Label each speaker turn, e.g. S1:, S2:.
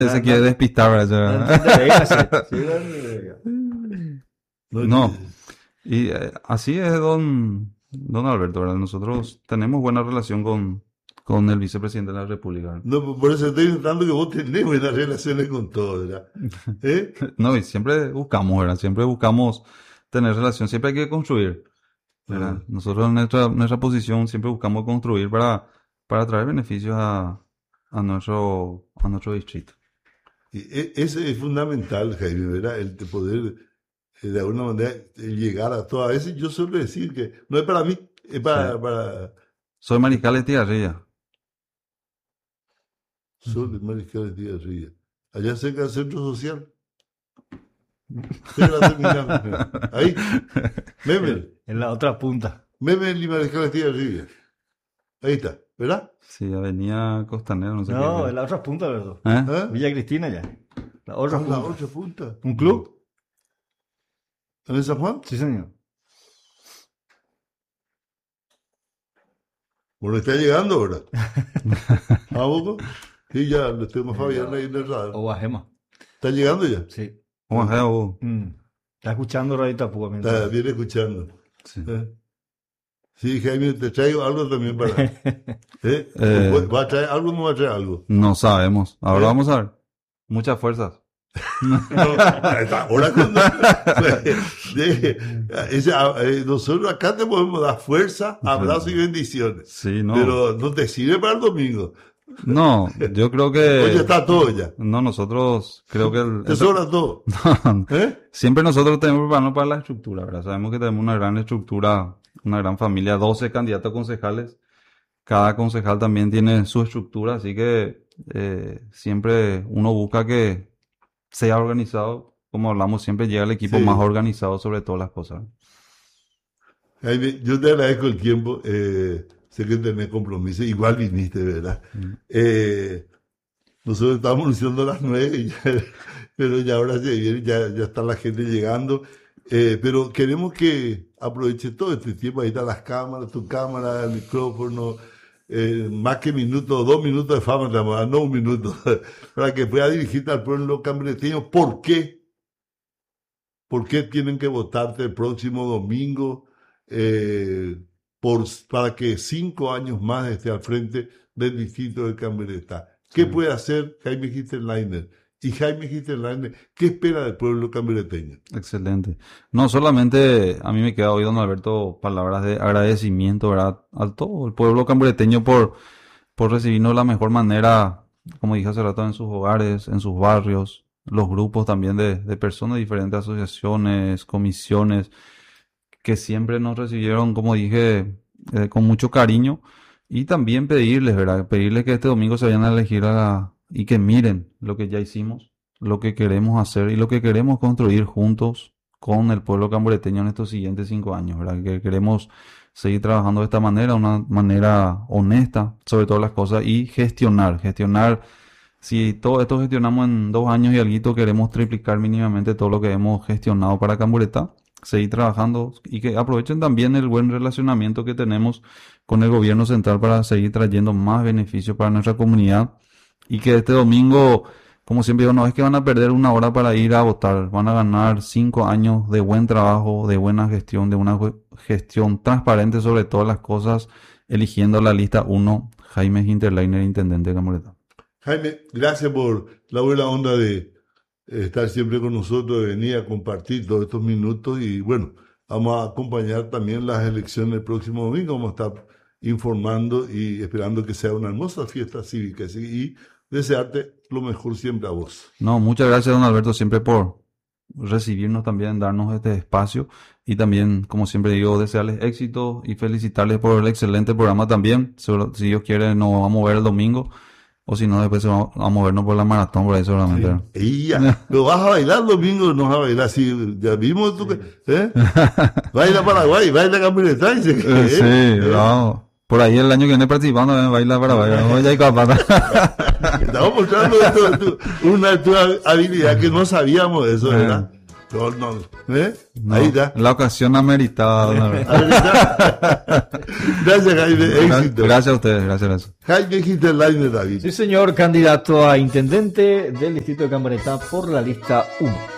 S1: se quiere despistar, ¿verdad? No, y así es, don Alberto, ¿verdad? Nosotros tenemos buena relación con el vicepresidente de la República.
S2: No, por eso estoy notando que vos tenés buenas relaciones con todo, ¿verdad?
S1: No, y siempre buscamos, ¿verdad? Siempre buscamos tener relación, siempre hay que construir, ¿verdad? Nosotros en nuestra posición siempre buscamos construir para traer beneficios a nuestro distrito.
S2: Y ese es fundamental, Jaime, ¿verdad? El de poder, de alguna manera, llegar a todo. A veces yo suelo decir que no es para mí, es para...
S1: Soy mariscal de Tiarrilla.
S2: Soy mariscal de Tiarrilla. Allá cerca del centro social. Ahí. Memel.
S3: En la otra punta.
S2: Memel y mariscal de Tiarrilla. Ahí está, ¿verdad?
S1: Sí, Avenida Costanera, no sé qué.
S3: No, en la otra punta, ¿verdad? Villa Cristina ya. La otra punta.
S2: La otra punta.
S3: ¿Un club?
S2: ¿En San Juan?
S3: Sí, señor.
S2: Bueno, está llegando ahora. ¿A poco? Sí, ya lo tenemos Fabián ahí en el radar.
S3: O Bajema.
S2: ¿Está llegando ya?
S3: Sí.
S1: ¿Cómo es, Hugo?
S3: Está escuchando Radio Itapúa.
S2: Está bien escuchando.
S1: Sí.
S2: Sí, Jaime, te traigo algo también para... ¿Va a traer algo o no va a traer algo?
S1: No sabemos. Ahora vamos a ver. Muchas fuerzas.
S2: Ahora cuando... nosotros acá te podemos dar fuerza, abrazos y bendiciones.
S1: Sí, no.
S2: Pero no te sirve para el domingo.
S1: No, yo creo que...
S2: Oye, está todo ya.
S1: No, nosotros creo que...
S2: Te sobra todo.
S1: Siempre nosotros tenemos prepararnos para la estructura, ¿verdad? Sabemos que tenemos una gran estructura, una gran familia, 12 candidatos concejales. Cada concejal también tiene su estructura, así que siempre uno busca que sea organizado. Como hablamos, siempre llega el equipo más organizado sobre todas las cosas.
S2: Jaime, yo te agradezco el tiempo. Sé que tenés compromiso, igual viniste, ¿verdad? Nosotros estábamos anunciando a las 9, pero ya ahora se viene, ya está la gente llegando. Pero queremos que aproveche todo este tiempo. Ahí están las cámaras, tu cámara, el micrófono, más que minutos, 2 minutos de fama, no 1 minuto, para que pueda dirigirte al pueblo cambreteño. ¿Por qué? ¿Por qué tienen que votarte el próximo domingo? Para que 5 años más esté al frente del distrito de Cambreta. ¿Qué puede hacer Jaime Hitlerleiner? Y Jaime Hitlerleiner, ¿qué espera del pueblo cambreteño?
S1: Excelente. No, solamente a mí me queda hoy, don Alberto, palabras de agradecimiento, ¿verdad? A todo el pueblo cambreteño por recibirnos de la mejor manera, como dije hace rato, en sus hogares, en sus barrios, los grupos también de personas de diferentes asociaciones, comisiones, que siempre nos recibieron, como dije, con mucho cariño. Y también pedirles, ¿verdad? Pedirles que este domingo se vayan a elegir y que miren lo que ya hicimos, lo que queremos hacer y lo que queremos construir juntos con el pueblo cambreteño en estos siguientes 5 años, ¿verdad? Que queremos seguir trabajando de esta manera, una manera honesta sobre todas las cosas, y gestionar. Si todo esto gestionamos en 2 años y alguito, queremos triplicar mínimamente todo lo que hemos gestionado para Cambreta. Seguir trabajando y que aprovechen también el buen relacionamiento que tenemos con el gobierno central para seguir trayendo más beneficios para nuestra comunidad, y que este domingo, como siempre digo, no es que van a perder 1 hora para ir a votar, van a ganar 5 años de buen trabajo, de buena gestión, de una gestión transparente sobre todas las cosas, eligiendo la lista 1, Jaime Hitlerleiner, intendente de Cambreta.
S2: Jaime, gracias por la buena onda de estar siempre con nosotros, de venir a compartir todos estos minutos. Y bueno, vamos a acompañar también las elecciones el próximo domingo. Vamos a estar informando y esperando que sea una hermosa fiesta cívica, y desearte lo mejor siempre a vos.
S1: No, muchas gracias, don Alberto, siempre por recibirnos también, darnos este espacio, y también, como siempre digo, desearles éxito y felicitarles por el excelente programa también. Si Dios quiere, nos vamos a ver el domingo. O si no, después vamos a movernos por la maratón, por ahí seguramente.
S2: Sí. Y ya, ¿lo vas a bailar domingo? No vas a bailar así, ya vimos tú, baila Paraguay, baila Cambreta.
S1: Sí, vamos. Por ahí el año que viene participando, baila Paraguay.
S2: Estamos mostrando una de tus habilidades que no sabíamos eso, ¿verdad? No. Ahí está.
S1: La ocasión ameritada.
S2: Gracias, Jaime. Éxito.
S1: Gracias a ustedes. Gracias.
S2: Jaime Hinterlein, David.
S3: Sí, señor, candidato a intendente del distrito de Cambaretá por la lista 1.